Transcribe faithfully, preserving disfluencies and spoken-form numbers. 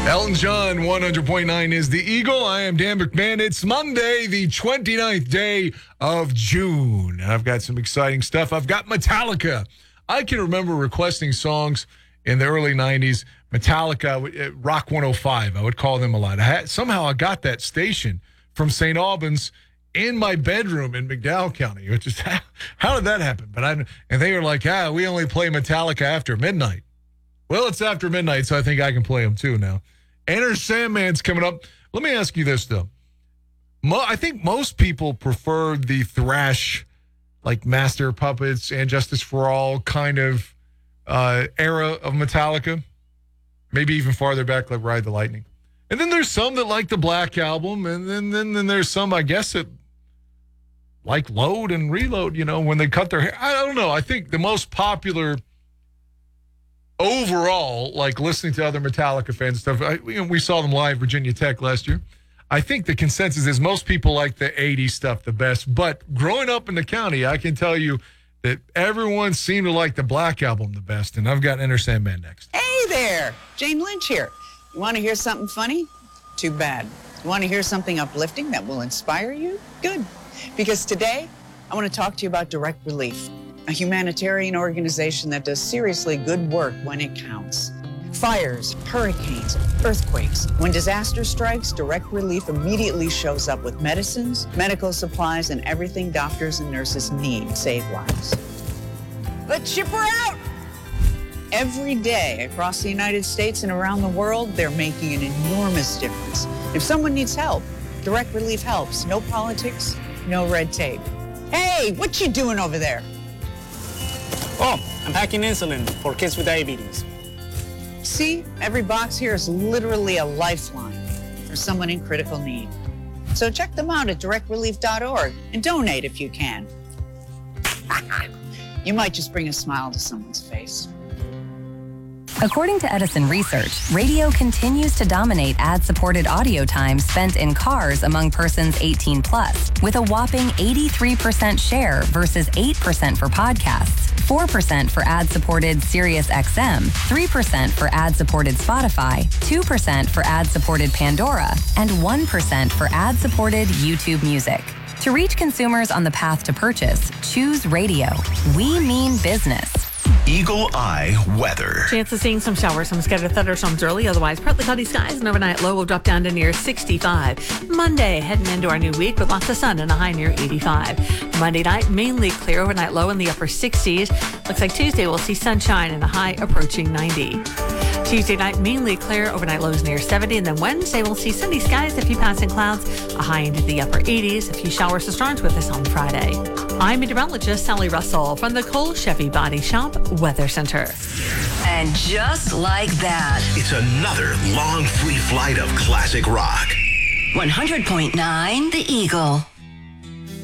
Elton John, one hundred point nine is the Eagle. I am Dan McMahon. It's Monday, the twenty-ninth day of June. I've got some exciting stuff. I've got Metallica. I can remember requesting songs in the early nineties. Metallica, Rock one oh five, I would call them a lot. I had, somehow I got that station from Saint Albans in my bedroom in McDowell County, which is, how, how did that happen? But I, and they were like, ah, we only play Metallica after midnight. Well, it's after midnight, so I think I can play them too now. Enter Sandman's coming up. Let me ask you this, though. Mo- I think most people prefer the thrash, like Master of Puppets and Justice for All kind of uh, era of Metallica. Maybe even farther back, like Ride the Lightning. And then there's some that like the Black Album, and then, then, then there's some, I guess, that like Load and Reload, you know, when they cut their hair. I don't know. I think the most popular overall, like listening to other Metallica fans and stuff, I, you know, we saw them live Virginia Tech last year. I think the consensus is most people like the eighties stuff the best. But growing up in the county, I can tell you that everyone seemed to like the Black Album the best. And I've got Enter Sandman next. Hey there, Jane Lynch here. You want to hear something funny? Too bad. You want to hear something uplifting that will inspire you? Good. Because today, I want to talk to you about Direct Relief, a humanitarian organization that does seriously good work when it counts. Fires, hurricanes, earthquakes. When disaster strikes, Direct Relief immediately shows up with medicines, medical supplies, and everything doctors and nurses need to save lives. Let's ship her out! Every day across the United States and around the world, they're making an enormous difference. If someone needs help, Direct Relief helps. No politics, no red tape. Hey, what you doing over there? Oh, I'm packing insulin for kids with diabetes. See, every box here is literally a lifeline for someone in critical need. So check them out at direct relief dot org and donate if you can. You might just bring a smile to someone's face. According to Edison Research, radio continues to dominate ad-supported audio time spent in cars among persons eighteen plus, with a whopping eighty-three percent share versus eight percent for podcasts, four percent for ad-supported Sirius X M, three percent for ad-supported Spotify, two percent for ad-supported Pandora, and one percent for ad-supported YouTube Music. To reach consumers on the path to purchase, choose radio. We mean business. Eagle Eye weather. Chance of seeing some showers, some scattered thunderstorms early. Otherwise, partly cloudy skies. An overnight low will drop down to near sixty-five. Monday, heading into our new week with lots of sun and a high near eighty-five. Monday night, mainly clear. Overnight low in the upper sixties. Looks like Tuesday we'll see sunshine and a high approaching ninety. Tuesday night, mainly clear. Overnight lows near seventy. And then Wednesday, we'll see sunny skies, a few passing clouds, a high into the upper eighties. A few showers to storms with us on Friday. I'm meteorologist Sally Russell from the Cole Chevy Body Shop Weather Center. And just like that, it's another long free flight of classic rock. one hundred point nine The Eagle.